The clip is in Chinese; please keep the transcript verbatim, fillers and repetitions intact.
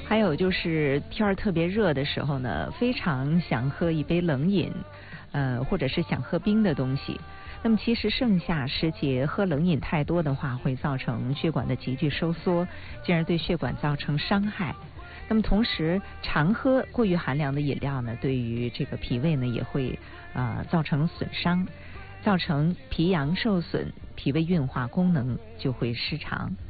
还有就是天儿特别热的时候呢，非常想喝一杯冷饮，呃，或者是想喝冰的东西。那么其实盛夏时节喝冷饮太多的话，会造成血管的急剧收缩，进而对血管造成伤害。那么同时，常喝过于寒凉的饮料呢，对于这个脾胃呢也会呃造成损伤，造成脾阳受损，脾胃运化功能就会失常。